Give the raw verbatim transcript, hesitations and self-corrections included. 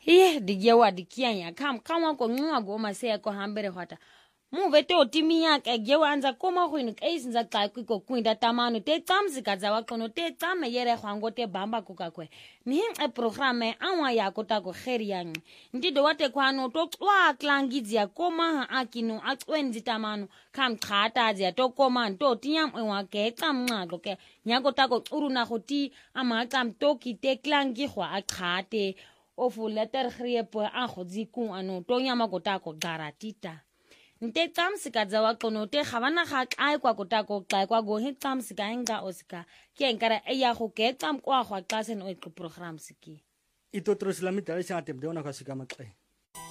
Ye digewa dikianya kam kama ko ngwa go masea ko hambere hwata. Mu vete otimi yake gewa anza koma khwini kaisi nza tsaku ko kwinda tamanu te tsamsi kadza waqono te tsame yere khwango te bamba kukakwe. Ni e programe anwa ya kota ko kheriang. Ndido wate kwano to twa klangizia koma akino atwenzi tamanu kam khata zia to koma to tinyam ewa ke tsamnqalo ke nyakota ko uruna khoti ama tsam toki te klangi khwa akhate ofu letter khrepo a khodziku ano to nyama kota ko garatita. Nte tsamsika dza waqono te khavana kha kai kwa kotako kai kwa go he tsamsika enga osika ke nkara eya go ke tsam kwa khwa xasen o program siki ito troslamita le sa te dona ka sika matle